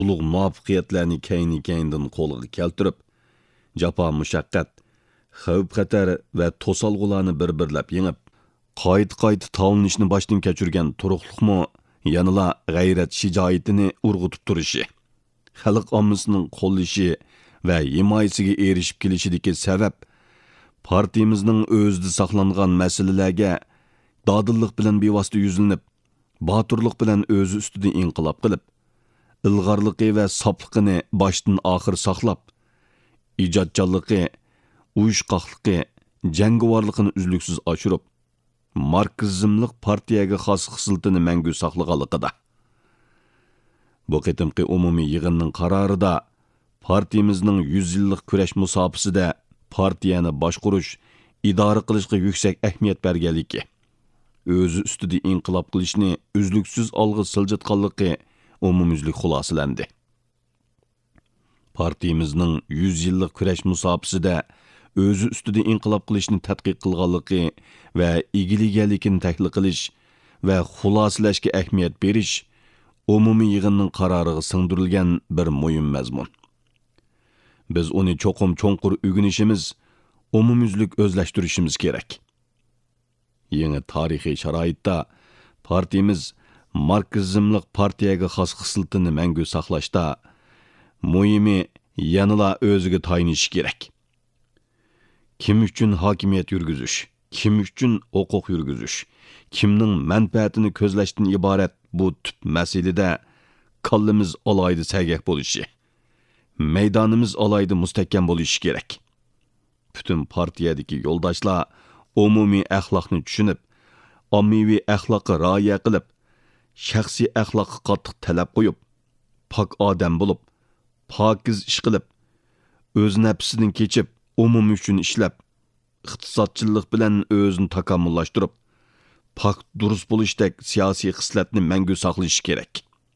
ulug' muvaffaqiyatlarni keyni-keyindən qo'lga keltirib, jafo mushaqqat, xavf-xatar va to'solg'ularni bir-birlab yengib, qayta tavlanishni boshdan kechirgan turuqliqmi yanala g'ayrat shijoatini urg'utib turishi, xalq ommasining qo'llashi va himoyasiga erishib kelishidagi sabab partiyamizning o'zida saqlangan masalalarga dodillik bilan bevosita yuzlanib, boturlik bilan o'zi ustida inqilob qilib, ilg'orligi va sopligini boshdan oxir saqlab, ijodchanligi, uyushqoqligi, jangovorligini uzluksiz oshirib, marksizmlik partiyaga xos xislitini mangu saqlaganligida. Bu qitimqi umumiy yig'inning qarorida partiyamizning 100 yillik kurash musofasida partiyani boshqarish, idora qilishga yuksak ahamiyat berganligi, o'zi ustida inqilob qilishni uzluksiz olg'a siljitganligi umumyuzlik xulosalandi. Partiyamizning 100 yillik kurash musofasida o'zi ustida inqilob qilishni tadqiq qilganligi va egillaganligini tahlil qilish va xulosalashga ahamiyat berish umumiy yig'inning qaroriga singdirilgan bir muhim mazmun. Biz uni cho'qim cho'nqur o'rganishimiz, umumyuzlik o'zlashtirishimiz kerak. Yangi tarixiy sharoitda partiyamiz marksizmlik partiyaga xos xislitini mangu saqlashda muhimi yanala o'ziga tayinishi kerak. Kim uchun hokimiyat yurgizish, kim uchun huquq yurgizish, kimning manfaatini ko'zlashdan iborat bu tüp masalada kallimiz olaydi sagak bo'lishi, maydonimiz olaydi mustahkam bo'lishi kerak. Bütün partiyadagi yo'ldoshlar umumiy axloqni tushunib, ommaviy axloqqa rioya qilib, shaxsiy axloqqa qattiq talab qo'yib, pok odam bo'lib, pokiz ish qilib, o'z nafsidan kechib, umum uchun ishlab, iqtisodchilik bilan o'zini takomillashtirib, pok durust bo'lishdek siyosiy xislatni mangu saqlashi kerak.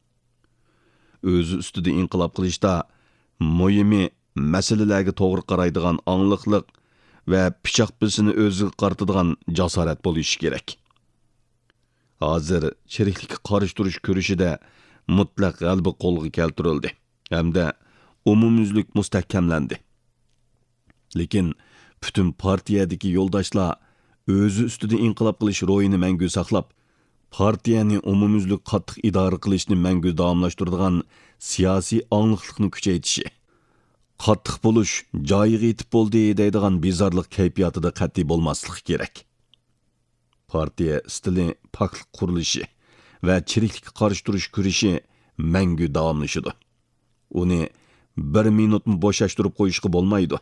O'zi ustida inqilob qilishda muhimi masalalarga to'g'ri qaraydigan angliqlik va pichoq bisini o'ziga qaratadigan jasorat bo'lishi kerak. Hozir chiriklikka qarshi turish kurashida mutlaq g'alaba qo'lga keltirildi hamda umumyuzlik mustahkamlandi. Lekin bütün partiyadagi yo'ldoshlar o'zi ustida inqilob qilish ro'yini mangu saqlab, partiyani umumyuzlik qattiq idora qilishni mangu davomlashtiradigan siyosiy angliqlikni kuchaytirishi, qattiq bo'lish joyiga yetib bo'ldi deydigan bizarlik kayfiyatida qat'iy bo'lmasligi kerak. Partiya stili poklik qurilishi va chiriklikka qarshi turish kurashi mangu davomlashadi. Uni bir minutni bo'shashtirib qo'yishga bo'lmaydi.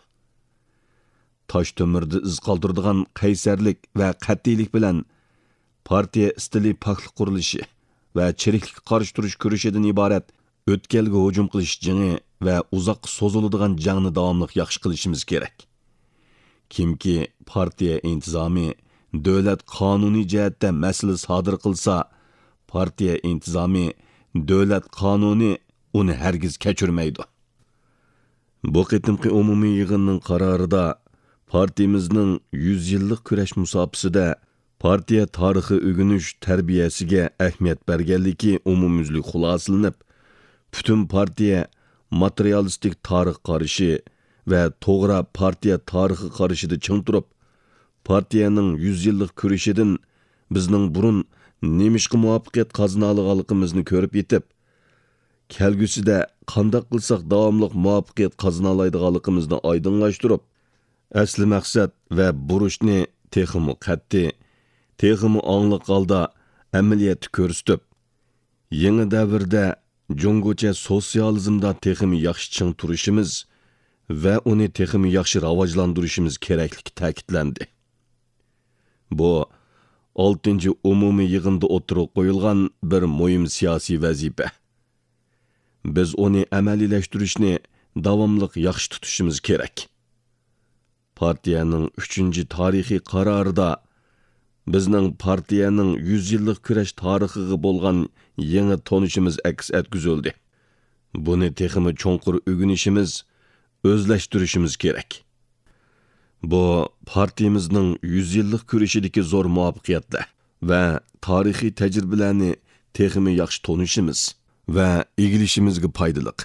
Tosh to'mirda iz qoldiradigan qaysarlik va qat'iylik bilan partiya stili poklik qurilishi va chiriklikka qarshi turish kurashidan iborat o'tkalga hujum qilish jingi va uzoq so'ziladigan jangni davomli yaxshi qilishimiz kerak. Kimki partiya intizomi, davlat qonuniy jihatda masala sodir qilsa, partiya intizomi, davlat qonuni uni hargiz kechirmaydi. Bu qitimqi umumiy yig'inning qarorida partiyamizning 100 yillik kurash musofasida partiya tarixi o'rganish tarbiyasiga ahamiyat berganligi umumyuzlik xulosalanib, bütün partiya materialistik tarix qarashi va to'g'ri partiya tarixi qarashida ching turib, partiyaning 100 yillik kurashidan bizning burun nemishqa muvaffaqiyat qozonolganligimizni ko'rib yetib, kelgusida qanday qilsak davomli muvaffaqiyat qozonolaydiganligimizni oydinlashtirib, asli maqsad va burishni texmi qat'iy, texmi angliq holda amaliyotda ko'rsatib, yangi davrda Jungocha sotsializmda texmi yaxshi ching turishimiz va uni texmi yaxshi rivojlantirishimiz kerakligi ta'kidlandi. Bu 6-chi umumiy yig'inda o'tirib qo'yilgan bir muhim siyosiy vazifa. Biz uni amaliylashtırishni davomli yaxshi tutishimiz kerak. Partiyaning 3-chi tarixiy qarorida bizning partiyaning 100 yillik kurash tarixiga bo'lgan yangi tonishimiz aks etgizildi. Buni texmi cho'nqur o'rganishimiz, o'zlashtirishimiz kerak. Bu partiyamizning 100 yillik kurashidagi zo'r muvaffaqiyatlar va tarixiy tajribalarni texmi yaxshi tonishimiz va egilishimizga foydali.